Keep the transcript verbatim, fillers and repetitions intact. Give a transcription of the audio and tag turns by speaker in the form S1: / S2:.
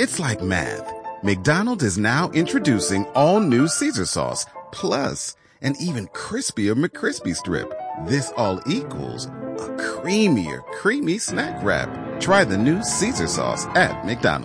S1: It's like math. McDonald's is now introducing all new Caesar sauce, plus an even crispier McCrispy strip. This all equals a creamier, creamy snack wrap. Try the new Caesar sauce at McDonald's.